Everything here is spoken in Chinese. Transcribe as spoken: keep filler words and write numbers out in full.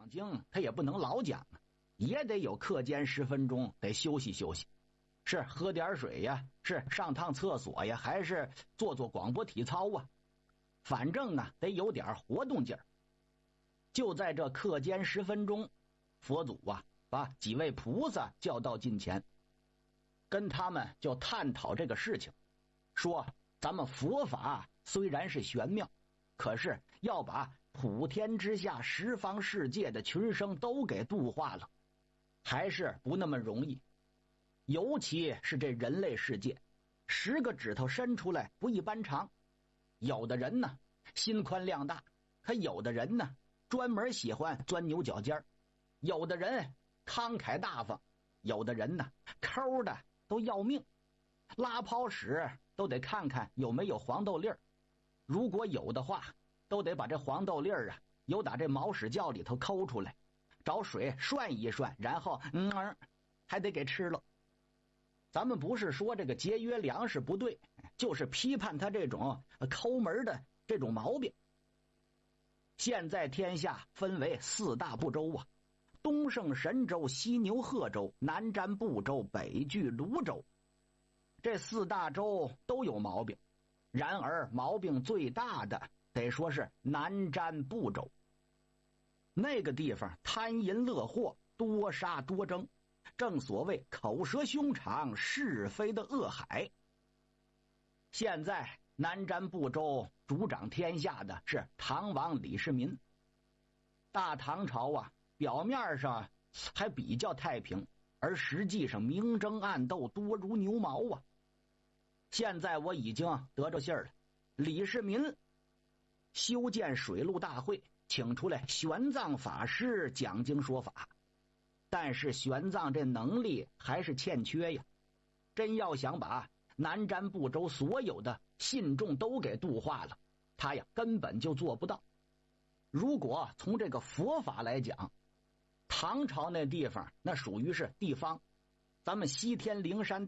讲经他也不能老讲啊，也得有课间十分钟得休息休息，是喝点水呀，是上趟厕所呀，还是做做广播体操啊，反正啊得有点活动劲儿。就在这课间十分钟，佛祖啊把几位菩萨叫到近前，跟他们就探讨这个事情，说咱们佛法虽然是玄妙，可是要把普天之下十方世界的群生都给度化了，还是不那么容易。尤其是这人类世界，十个指头伸出来不一般长，有的人呢心宽量大，可有的人呢专门喜欢钻牛角尖，有的人慷慨大方，有的人呢抠的都要命，拉泡屎都得看看有没有黄豆粒儿，如果有的话都得把这黄豆粒儿啊由打这毛屎窖里头抠出来，找水涮一涮，然后嗯儿还得给吃了。咱们不是说这个节约粮食不对，就是批判他这种抠门的这种毛病。现在天下分为四大部洲啊，东胜神州，西牛贺州，南瞻部洲，北距泸州。这四大洲都有毛病，然而毛病最大的得说是南瞻部洲。那个地方贪淫乐祸，多杀多争，正所谓口舌凶长，是非的恶海。现在南瞻部洲主掌天下的是唐王李世民。大唐朝啊，表面上还比较太平，而实际上明争暗斗，多如牛毛啊。现在我已经得着信儿了，李世民修建水陆大会，请出来玄奘法师讲经说法，但是玄奘这能力还是欠缺呀。真要想把南瞻部洲所有的信众都给度化了，他呀根本就做不到。如果从这个佛法来讲，唐朝那地方那属于是地方，咱们西天灵山